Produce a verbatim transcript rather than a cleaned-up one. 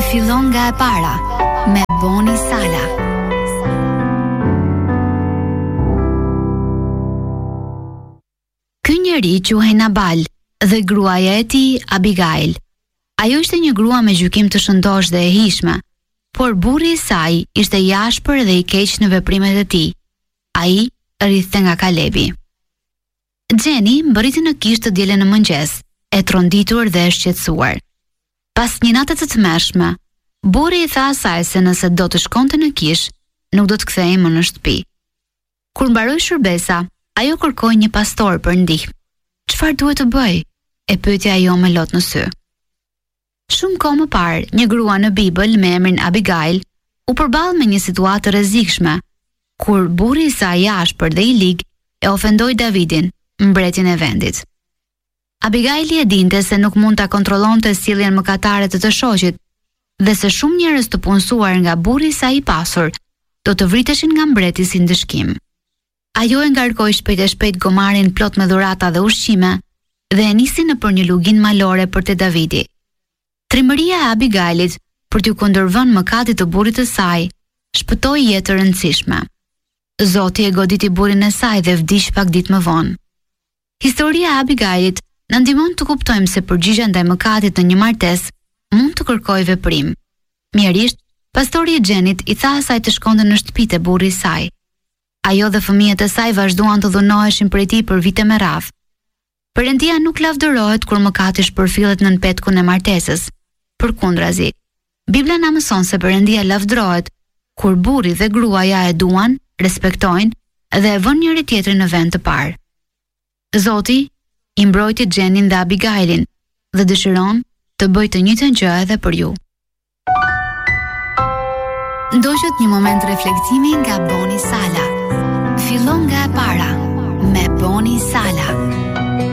Fillon nga e para me Boni Sala. Ky njeri quhej Nabal dhe gruaja e tij Abigail. Ajo ishte një grua me gjykim të shëndosh dhe e hijshme, por burri i saj ishte i ashpër dhe i keq në veprimet e tij. Ai rrithte nga Kalebi. Gjeni mbërriti në kishë të dielën në mëngjes, e tronditur dhe e shqetësuar. Pas një nate të tmerrshme, burri i tha asaj se nëse do të shkonte në kishë, nuk do të kthehej më në shtëpi. Kur mbaroi shërbesa, ajo kërkoi një pastor për ndihmë. Çfarë duhet të bëj? E pyeti ajo me lot në sy. Shumë kohë më parë, një grua në Bibël me emrin Abigail u përball me një situatë të rrezikshme, kur burri i saj i ashpër dhe i lig e ofendoi Davidin, mbretin e vendit. Abigaili e dinte se nuk mund ta kontrollonte sjelljen mëkatare të të shoqit dhe se shumë njerëz të punësuar nga burri i saj i pasur do të vriteshin nga mbreti si ndëshkim. Ajo e ngarkoi shpejt e shpejt gomarin plot me dhurata dhe ushqime dhe e nisi nëpër një lugin malore për te Davidi. Trimëria e Abigailit për t'u kundërvënë mëkatit të burrit të saj shpëtoi jetë të rëndësishme. Zoti e goditi burrin e saj dhe vdiq pak ditë më vonë. Historia e Abigailit na ndihmon të kuptojmë se përgjigjja ndaj mëkatit në një martesë mund të kërkojë veprim. Mjerisht, pastori i Gjenit i tha asaj të shkonte në shtëpitë e burrit të saj. Ajo dhe fëmijët e saj vazhduan të dhunoheshin prej tij për vite me radhë. Perëndia nuk lavdërohet kur mëkati shpërfillet nën petkun e martesës. Përkundrazi, Bibla na mëson se Perëndia lavdërohet kur burri dhe gruaja e duan, respektojnë dhe e vënë njëri tjetrin në vend të parë. Zoti i mbrojti Gjenin dhe Abigailin dhe dëshiron të bëjë të njëjtën gjë edhe për ju. Ndoqët një moment reflektimi nga Boni Sala. Fillon nga e para me Boni Sala.